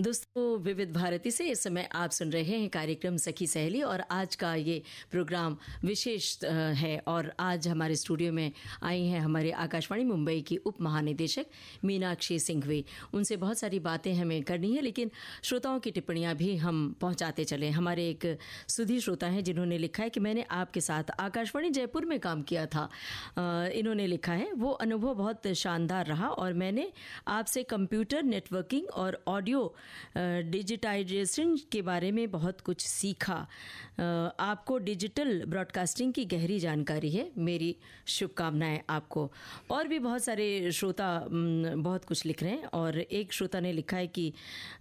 दोस्तों, विविध भारती से इस समय आप सुन रहे हैं कार्यक्रम सखी सहेली और आज का ये प्रोग्राम विशेष है। और आज हमारे स्टूडियो में आई हैं हमारे आकाशवाणी मुंबई की उप महानिदेशक मीनाक्षी सिंघवी। उनसे बहुत सारी बातें हमें करनी है, लेकिन श्रोताओं की टिप्पणियां भी हम पहुंचाते चले। हमारे एक सुधी श्रोता हैं जिन्होंने लिखा है कि मैंने आपके साथ आकाशवाणी जयपुर में काम किया था। इन्होंने लिखा है, वो अनुभव बहुत शानदार रहा और मैंने आपसे कंप्यूटर नेटवर्किंग और ऑडियो डिजिटाइजेशन के बारे में बहुत कुछ सीखा। आपको डिजिटल ब्रॉडकास्टिंग की गहरी जानकारी है। मेरी शुभकामनाएं आपको। और भी बहुत सारे श्रोता बहुत कुछ लिख रहे हैं और एक श्रोता ने लिखा है कि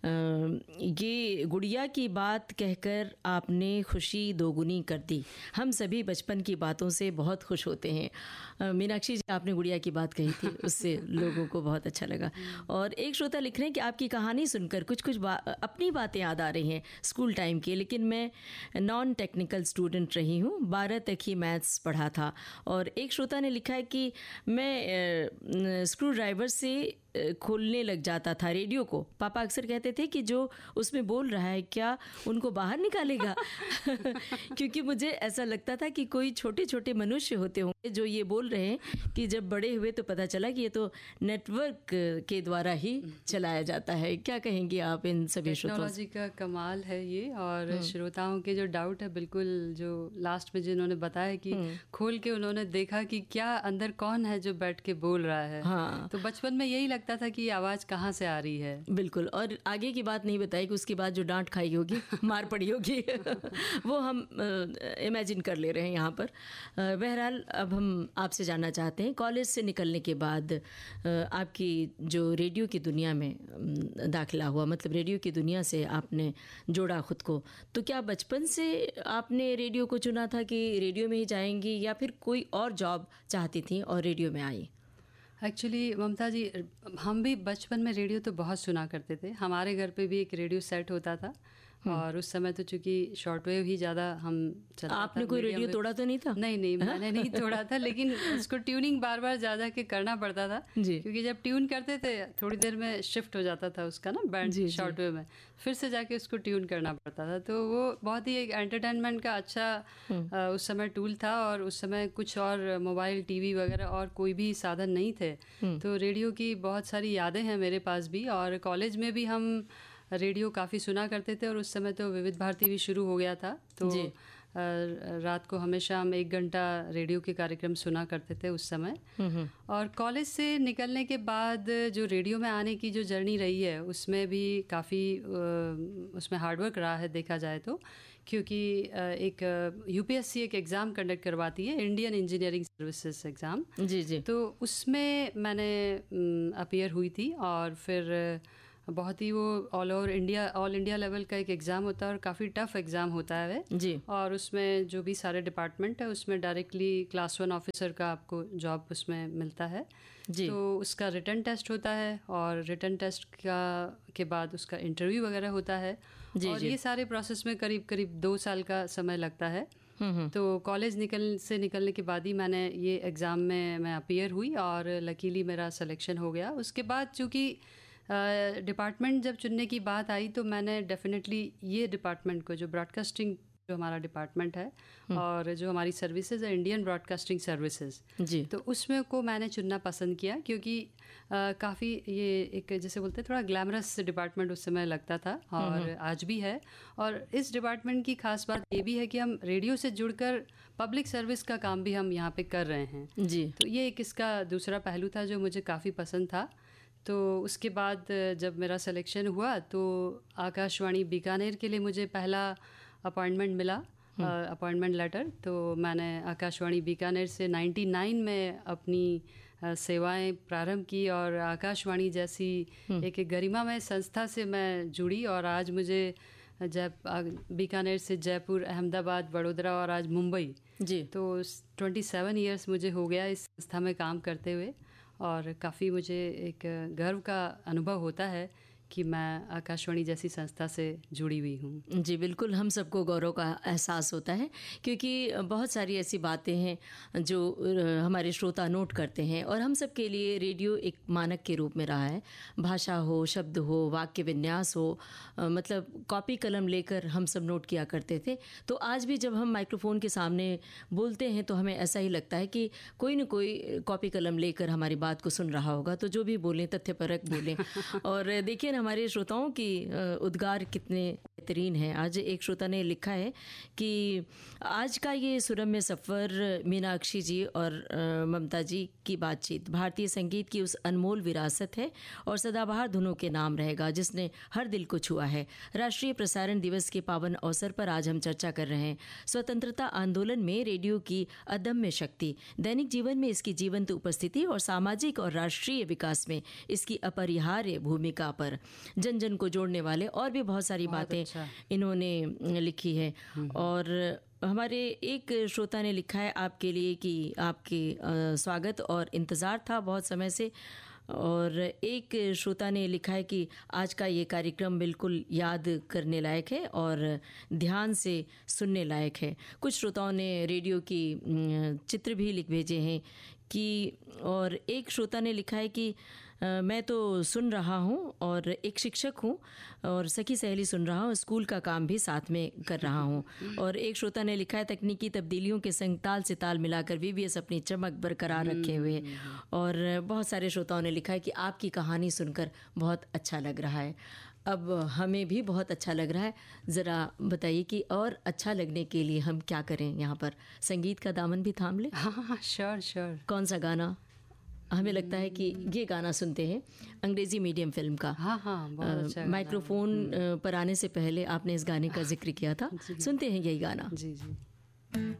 ये गुड़िया की बात कहकर आपने खुशी दोगुनी कर दी। हम सभी बचपन की बातों से बहुत खुश होते हैं। मीनाक्षी जी, आपने गुड़िया की बात कही थी, उससे लोगों को बहुत अच्छा लगा। और एक श्रोता लिख रहे हैं कि आपकी कहानी सुनकर कुछ अपनी बातें याद आ रही हैं स्कूल टाइम की, लेकिन मैं नॉन टेक्निकल स्टूडेंट रही हूँ, 12 तक ही मैथ्स पढ़ा था। और एक श्रोता ने लिखा है कि मैं स्क्रू ड्राइवर से खोलने लग जाता था रेडियो को। पापा अक्सर कहते थे कि जो उसमें बोल रहा है क्या उनको बाहर निकालेगा क्योंकि मुझे ऐसा लगता था कि कोई छोटे छोटे मनुष्य होते होंगे जो ये बोल रहे हैं कि जब बड़े हुए तो पता चला कि ये तो नेटवर्क के द्वारा ही चलाया जाता है। क्या कहेंगे आप इन सभी श्रोताओं? टेक्नोलॉजी का कमाल है ये। और श्रोताओं के जो डाउट है, बिल्कुल जो लास्ट में जिन्होंने बताया कि खोल के उन्होंने देखा कि क्या अंदर कौन है जो बैठ के बोल रहा है। हाँ। तो बचपन में यही लगता था कि आवाज कहाँ से आ रही है। बिल्कुल। और आगे की बात नहीं बताई कि उसके बाद जो डांट खाई होगी, मार पड़ी होगी वो हम इमेजिन कर ले रहे हैं यहाँ पर। बहरहाल, अब हम आपसे जानना चाहते हैं, कॉलेज से निकलने के बाद आपकी जो रेडियो की दुनिया में दाखिला हुआ, मतलब रेडियो की दुनिया से आपने जोड़ा खुद को, तो क्या बचपन से आपने रेडियो को चुना था कि रेडियो में ही जाएंगी या फिर कोई और जॉब चाहती थी और रेडियो में आई? एक्चुअली ममता जी, हम भी बचपन में रेडियो तो बहुत सुना करते थे। हमारे घर पे भी एक रेडियो सेट होता था और उस समय तो चूंकि शॉर्टवेव ही ज़्यादा हम चलता था। आपने कोई रेडियो तोड़ा तो नहीं था? नहीं, मैंने नहीं तोड़ा था, लेकिन उसको ट्यूनिंग बार बार ज़्यादा के करना पड़ता था जी। क्योंकि जब ट्यून करते थे थोड़ी देर में शिफ्ट हो जाता था उसका ना बैंड शॉर्टवेव में, फिर से जाके उसको ट्यून करना पड़ता था। तो वो बहुत ही एक एंटरटेनमेंट का अच्छा उस समय टूल था। और उस समय कुछ और मोबाइल टीवी वगैरह और कोई भी साधन नहीं थे, तो रेडियो की बहुत सारी यादें हैं मेरे पास भी। और कॉलेज में भी हम रेडियो काफ़ी सुना करते थे और उस समय तो विविध भारती भी शुरू हो गया था, तो रात को हमेशा हम 1 घंटा रेडियो के कार्यक्रम सुना करते थे उस समय। और कॉलेज से निकलने के बाद जो रेडियो में आने की जो जर्नी रही है, उसमें भी काफ़ी उसमें हार्डवर्क रहा है देखा जाए तो। क्योंकि एक यूपीएससी एक एग्ज़ाम कंडक्ट करवाती है, इंडियन इंजीनियरिंग सर्विसेज एग्ज़ाम जी। तो उसमें मैंने अपीयर हुई थी और फिर बहुत ही वो ऑल इंडिया लेवल का एक एग्ज़ाम होता है और काफ़ी टफ एग्ज़ाम होता है जी। और उसमें जो भी सारे डिपार्टमेंट है उसमें डायरेक्टली क्लास 1 ऑफिसर का आपको जॉब उसमें मिलता है जी। तो उसका रिटन टेस्ट होता है और रिटन टेस्ट के बाद उसका इंटरव्यू वगैरह होता है जी, और जी। ये सारे प्रोसेस में करीब 2 साल का समय लगता है। तो कॉलेज निकलने के बाद ही मैंने ये एग्ज़ाम में मैं अपीयर हुई और लकीली मेरा सिलेक्शन हो गया। उसके बाद चूँकि डिपार्टमेंट जब चुनने की बात आई तो मैंने डेफिनेटली ये डिपार्टमेंट को, जो ब्रॉडकास्टिंग जो हमारा डिपार्टमेंट है और जो हमारी सर्विसेज है इंडियन ब्रॉडकास्टिंग सर्विसेज जी, तो उसमें को मैंने चुनना पसंद किया। क्योंकि काफ़ी ये एक जैसे बोलते हैं थोड़ा ग्लैमरस डिपार्टमेंट उस समय लगता था और आज भी है। और इस डिपार्टमेंट की खास बात ये भी है कि हम रेडियो से जुड़कर पब्लिक सर्विस का काम भी हम यहाँ पे कर रहे हैं जी। तो ये एक इसका दूसरा पहलू था जो मुझे काफ़ी पसंद था। तो उसके बाद जब मेरा सिलेक्शन हुआ तो आकाशवाणी बीकानेर के लिए मुझे पहला अपॉइंटमेंट मिला, अपॉइंटमेंट लेटर। तो मैंने आकाशवाणी बीकानेर से 99 में अपनी सेवाएं प्रारंभ की और आकाशवाणी जैसी एक गरिमामय संस्था से मैं जुड़ी। और आज मुझे बीकानेर से जयपुर, अहमदाबाद, वडोदरा और आज मुंबई जी, तो 27 ईयर्स मुझे हो गया इस संस्था में काम करते हुए। और काफ़ी मुझे एक गर्व का अनुभव होता है कि मैं आकाशवाणी जैसी संस्था से जुड़ी हुई हूँ। जी बिल्कुल, हम सबको गौरव का एहसास होता है क्योंकि बहुत सारी ऐसी बातें हैं जो हमारे श्रोता नोट करते हैं और हम सब के लिए रेडियो एक मानक के रूप में रहा है। भाषा हो, शब्द हो, वाक्य विन्यास हो, मतलब कॉपी कलम लेकर हम सब नोट किया करते थे। तो आज भी जब हम माइक्रोफोन के सामने बोलते हैं तो हमें ऐसा ही लगता है कि कोई न कोई कॉपी कलम लेकर हमारी बात को सुन रहा होगा। तो जो भी बोलें तथ्यपरक बोलें। और देखिए हमारे श्रोताओं की उद्गार कितने बेहतरीन हैं। आज एक श्रोता ने लिखा है कि आज का ये सुरम्य सफ़र मीनाक्षी जी और ममता जी की बातचीत भारतीय संगीत की उस अनमोल विरासत है और सदाबहार धुनों के नाम रहेगा जिसने हर दिल को छुआ है। राष्ट्रीय प्रसारण दिवस के पावन अवसर पर आज हम चर्चा कर रहे हैं स्वतंत्रता आंदोलन में रेडियो की अदम्य शक्ति, दैनिक जीवन में इसकी जीवंत उपस्थिति और सामाजिक और राष्ट्रीय विकास में इसकी अपरिहार्य भूमिका पर। जन जन को जोड़ने वाले और भी बहुत सारी बातें इन्होंने लिखी है। और हमारे एक श्रोता ने लिखा है आपके लिए कि आपके स्वागत और इंतज़ार था बहुत समय से। और एक श्रोता ने लिखा है कि आज का ये कार्यक्रम बिल्कुल याद करने लायक है और ध्यान से सुनने लायक है। कुछ श्रोताओं ने रेडियो की चित्र भी लिख भेजे हैं कि, और एक श्रोता ने लिखा है कि मैं तो सुन रहा हूँ और एक शिक्षक हूँ और सखी सहेली सुन रहा हूँ, स्कूल का काम भी साथ में कर रहा हूँ। और एक श्रोता ने लिखा है तकनीकी तब्दीलियों के संग ताल से ताल मिलाकर VVS अपनी चमक बरकरार रखे हुए। और बहुत सारे श्रोताओं ने लिखा है कि आपकी कहानी सुनकर बहुत अच्छा लग रहा है। अब हमें भी बहुत अच्छा लग रहा है। ज़रा बताइए कि और अच्छा लगने के लिए हम क्या करें? यहाँ पर संगीत का दामन भी थाम लें। हाँ, श्योर। कौन सा गाना? हमें लगता है कि ये गाना सुनते हैं, अंग्रेज़ी मीडियम फिल्म का। हाँ, बहुत अच्छा। माइक्रोफोन पर आने से पहले आपने इस गाने का जिक्र किया था। सुनते हैं यही गाना। जी।